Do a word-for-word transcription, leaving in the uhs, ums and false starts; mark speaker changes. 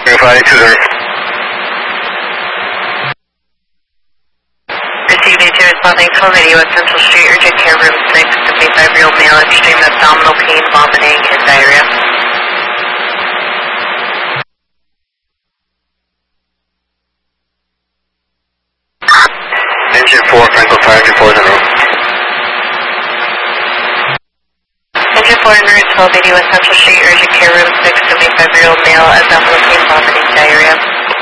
Speaker 1: Verify two zero.
Speaker 2: Received A two responding to a video at Central Street, urgent care room six, seventy-five-year-old male, extreme abdominal pain, vomiting, and diarrhea.
Speaker 1: Engine four, Franklin Fire, engine four is en route.
Speaker 2: Engine four en route, twelve eighty West Central Street, urgent care room six, seventy-five-year-old male, abdominal pain, vomiting, diarrhea.